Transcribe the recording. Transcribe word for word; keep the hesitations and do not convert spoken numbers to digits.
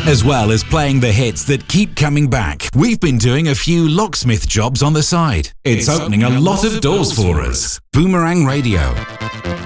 As well as playing the hits that keep coming back, we've been doing a few locksmith jobs on the side. It's, it's opening, opening a lot of doors for us. Boomerang Radio.